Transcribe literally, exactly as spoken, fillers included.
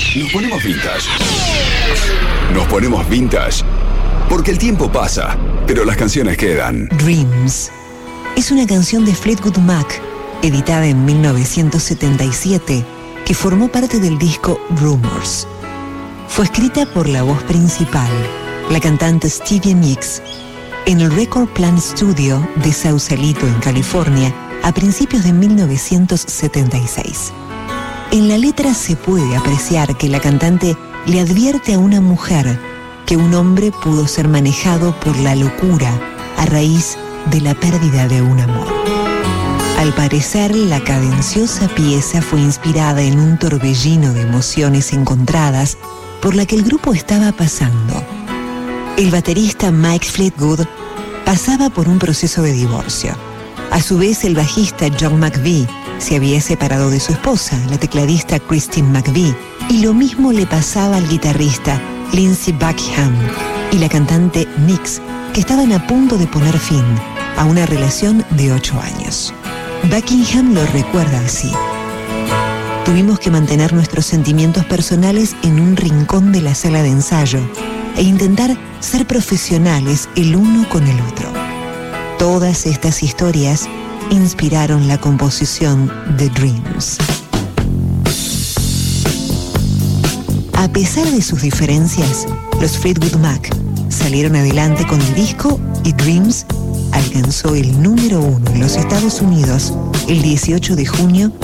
Nos ponemos vintage. Nos ponemos vintage porque el tiempo pasa, pero las canciones quedan. Dreams es una canción de Fleetwood Mac, editada en mil novecientos setenta y siete, que formó parte del disco Rumors. Fue escrita por la voz principal, la cantante Stevie Nicks, en el Record Plant Studio de Sausalito, en California, a principios de mil novecientos setenta y seis. En la letra se puede apreciar que la cantante le advierte a una mujer que un hombre pudo ser manejado por la locura a raíz de la pérdida de un amor. Al parecer, la cadenciosa pieza fue inspirada en un torbellino de emociones encontradas por la que el grupo estaba pasando. El baterista Mike Fleetwood pasaba por un proceso de divorcio. A su vez, el bajista John McVie se había separado de su esposa, la tecladista Christine McVie, y lo mismo le pasaba al guitarrista Lindsey Buckingham y la cantante Nicks, que estaban a punto de poner fin a una relación de ocho años. Buckingham lo recuerda así: tuvimos que mantener nuestros sentimientos personales en un rincón de la sala de ensayo e intentar ser profesionales el uno con el otro. Todas estas historias inspiraron la composición de Dreams. A pesar de sus diferencias, los Fleetwood Mac salieron adelante con el disco y Dreams alcanzó el número uno en los Estados Unidos el dieciocho de junio